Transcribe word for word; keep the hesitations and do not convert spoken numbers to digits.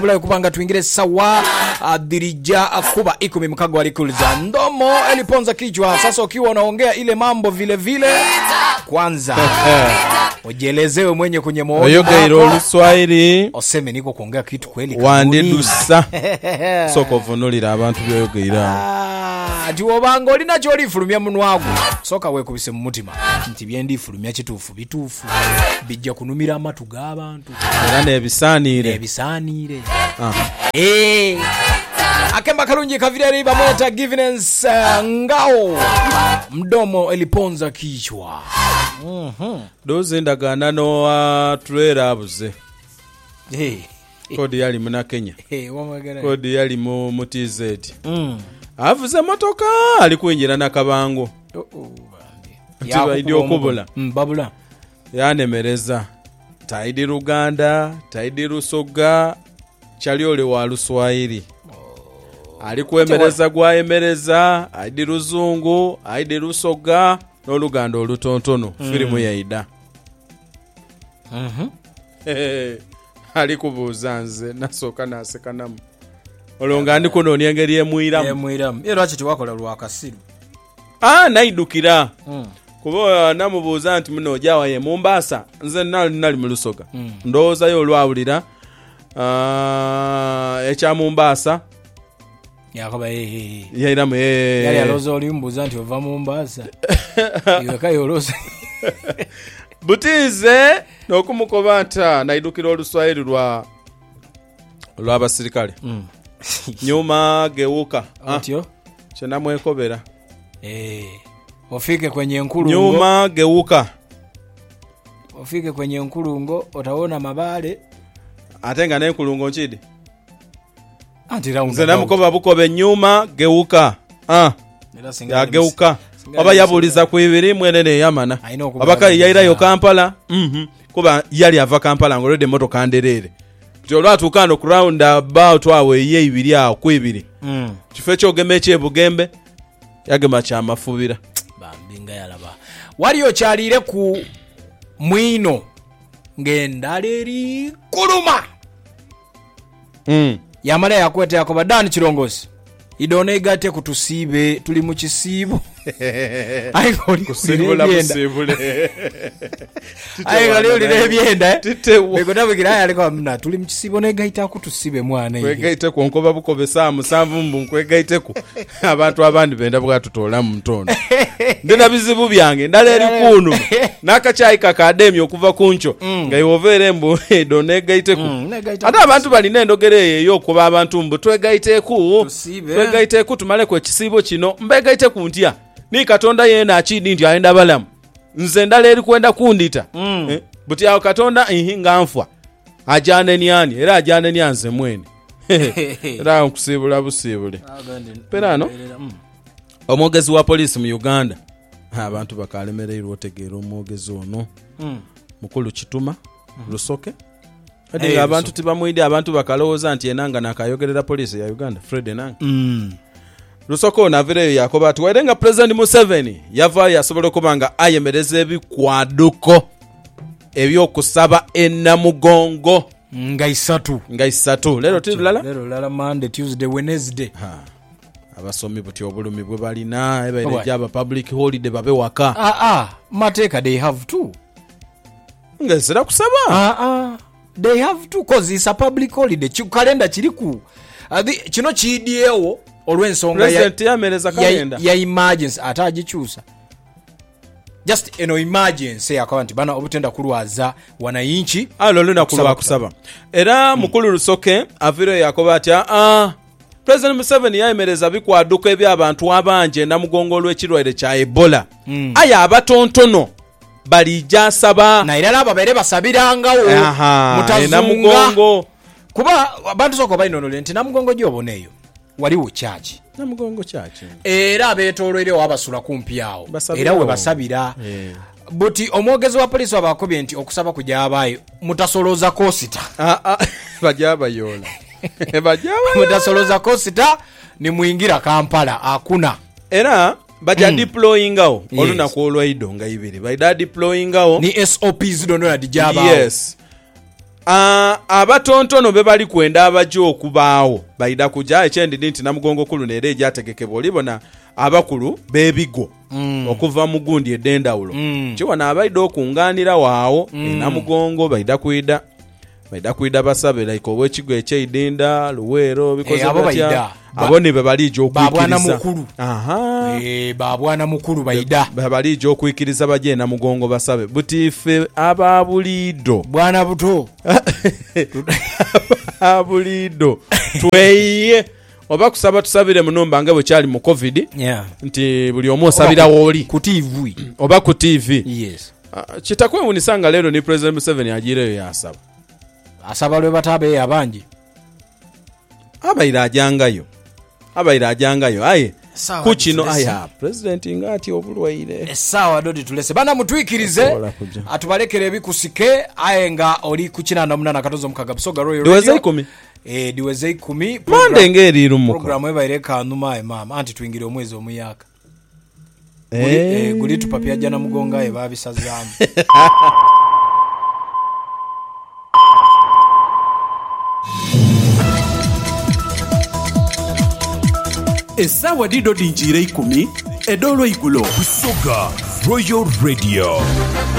bula kubanga tuingire sawa dirija akuba ikumi mkago alikuliza ndomo eliponza kichwa. Sasa ukiwa unaongea ile mambo vile vile kwanza ujielezewe mwenye kwenye moyo oyoga ilo Luswahili oseme niko kuongea kitu kweli wande dusa soko vonolira abantu byoyoga ira ati obango linacho lifulumya munwago soka wekubise mu mutima nti byendi fulumya kitufu bitufu bijja kunumira amatu g'abantu era nebisanire nebisanire ah eh akemba kalungi kavile riba mweta giveness uh, ngao mdomo eliponza kichwa. Mhm. Doze ndagana no uh, trailer abuze. Hey. Kodi yali muna Kenya. Hey, wamagara. Kodi yali mu mu T Z. Mm. Avuze motoka ali kwinjira na kabango. Oh oh bambi. Ya ndio kubula. Mm babula. Yanemereza. Taidi Ruganda, Taidi Rusoga, Chaliole wa Luswahili. Alikwemereza gwa emereza aidi Ruzungu aidi Rusoga no Luganda olutontono mm. Filimu ya Ida. Mhm. Eh alikubuza nze nasoka nasekanamu olonga ndi kuno nyengeri emuiramu emuiramu ero achi tiwakola lwakasiru ah naidukira mm. kubo namubuza nti muno jawa ye Mombasa nze nali nali mu Lusoga mm. Ndoza yo lwawulira ah echa Mombasa yakoba eh yairamu eh yali alozo olimbuza nti ova Mombasa iwe kayo olozo butize nokumukobanta naidukira Oluswahili lwa lwa basirikale mm. Nyuma geuka atyo ah. Chena mwekobera eh ofike kwenye nkulungo nyuma geuka ofike kwenye nkulungo utaona mabale atenga ne nkulungo nchidi anti raunda zena mukoba bukobe nyuma geuka ah ya geuka oba yabuliza ku ibiri mwenene yamana abaka yaira yo Kampala mhm kuba yali ava Kampala ngorede moto kanderere kyo lwatukano ku round about awe ye ibiri aho ku ibiri mm kifecho gemeche bugembe yagema cha mafubira bambinga yalaba waliyo kyalire ku mwino ngendaleri kuluma mm yamala yakwete yakoba dani kirongozi idone igate kutusibe tuli mu kisibo aiko kusibula busibule aiko leo lebyenda bego nabikira yaliko mna tuli mu kisibo ne gaita kutusibe mwana ye gaite ku nkoba bukobe saa musanvu mbunku gaite ku abantu abandi benda bwatutola mu mtondo ndina bizibu byange ndaleri kunu nakachayi kakademi okuva kuncho ngayovere mbu idone gaite ku ata abantu bali nendogere yo kuba abantu mbu twegaite ku twegaite ku tumale ku kisibo kino mbegaite ku ntya ni katonda yena achidi ndi aenda balamu nze ndaleri kwenda kundita mm. eh? Buti yao katonda ihinga mfwa ajane nyani era ajane nyanze mwene era kusibula busibule perano mm. Omwogezi wa police mu Uganda abantu bakalemererwa otegera omwogezi ono mm. Mukulu Kituma mm. Lusoke ati hey, abantu tibamwidi abantu bakaloza nti enanga nakayogerera police ya Uganda Fred Enanga mm. Lusoko na vile yakoba ati werenga President Museveni yava yasobola kubanga ayemereze ebikwaduko ebyo kusaba enamugongo nga isatu nga isatu lero tulala lero lala Monday Tuesday Wednesday ha abasomi buti obulumi bwe balina ebaire jaba public holiday babe waka ah ah mateka they have to ngezera kusaba ah ah they have to cause it's a public holiday chi kalenda chiriku adi kino chidiewo olwensonga president yamereza kalenda ya emergency atajichusa just eno emergency akawanti bana obutenda kulwaza wanayinchi alo luna kulwa kusaba era mm. Mukulu Lusoke aviro yakoba ati ah President Museveni yamereza bikwaduko eby'abantu abanje na mugongo lw'ekirwaire kya Ebola mm. Aya abatontono bali jasaba na irala babere basabirangawo mutazunga mugongo kuba abantu soko bayinono lenti na mugongo gyoboneyo waliwo chachi na mugongo chachi era abetolwere wabasula kumpi yawo era we basabira yeah. Buti omwogezi wa polisi abakobye nti okusaba kujja abayo mutasoloza kosita ah ah bajaba yola bajaba mutasoloza kosita ni muingira Kampala akuna era baja mm. deployingao yes. Oluna kuolwa idonga ibiri baida deployingao ni S O Ps dono ya dijaba yes Uh, abatontono be bali kwenda abajo okubaawo baida kuja ekyendidi nti Namugongo kulu neere gyategekebwa olibona abakulu bebigo mm. okuva mu gundi edendawulo mm. kiwana abaida okunganira waawo mm. e Namugongo baida kuida baida kuida basabe like obwekigo ekyeidinda luwero bikoze abo baida abo ne bebalijo babwana okuyikiriza mukulu aha eh babwana mukulu baida bebalijo okuyikiriza baje Namugongo basabe butife ababulido bwana buto abulido tweye oba kusaba tusabire munumba nga bwe kyali mu covid yeah. nti buli omu osabira woli ku T V oba ku T V yes uh, kitakwewunisanga lero ni President Museveni agireyo yasaba asaba lwe batabe abangi abaira ajangayo abaira ajangayo aye ku kino aya president ngati obulwaire sawa dodi tulese bana mutwikirize atubalekere ebikusike aye nga oli ku kinana munana katozo mukaga Busoga Royal Radio diweze ikumi eh diweze ikumi mande ngeri irumuka program ebaireka numa e mama anti twingire omwezi omuyaka eh guli tupapia jana Mugonga e babisazamu Esawa dido dinjire ikumi edolo igulo Busoga Royal Radio.